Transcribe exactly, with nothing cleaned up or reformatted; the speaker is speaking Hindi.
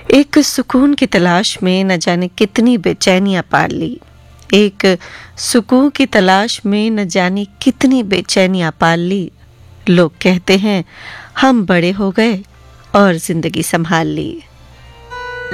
एक सुकून की तलाश में न जाने कितनी बेचैनियां पाल ली। एक सुकून की तलाश में न जाने कितनी बेचैनियां पाल ली। लोग कहते हैं हम बड़े हो गए और जिंदगी संभाल ली।